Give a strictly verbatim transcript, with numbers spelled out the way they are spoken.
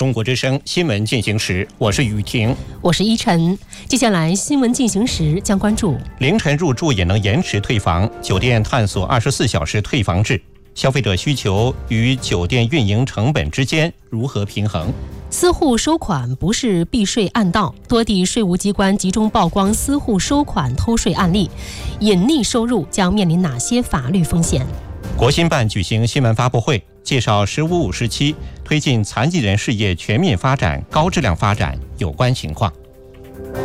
中国之声新闻进行时，我是雨婷， 我是依晨。接下来新闻进行时将关注： 凌晨入住也能延迟退房，酒店探索二十四小时退房制，消费者需求与酒店运营成本之间如何平衡？ 私户收款不是避税暗道，多地税务机关集中曝光私户收款偷税案例，隐匿收入将面临哪些法律风险？ 国新办举行新闻发布会，介绍“十五五”时期推进残疾人事业全面发展、高质量发展有关情况。